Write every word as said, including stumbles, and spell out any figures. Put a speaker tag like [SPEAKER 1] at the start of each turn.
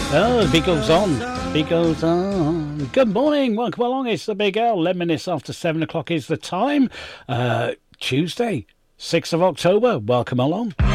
[SPEAKER 1] Oh, the beat goes on. The beat goes on. Good morning. Welcome along. It's the Big L. eleven minutes after seven o'clock is the time. Uh, Tuesday, sixth of October. Welcome along.